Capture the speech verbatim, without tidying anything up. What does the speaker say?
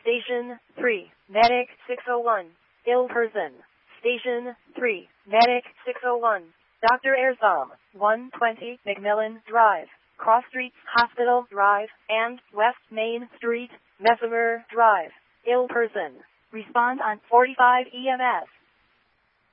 Station three, Medic six oh one, ill person. Station three, Medic six oh one, Doctor Airzom, one twenty McMillan Drive, Cross Street, Hospital Drive, and West Main Street, Messemer Drive, ill person. Respond on forty-five E M S.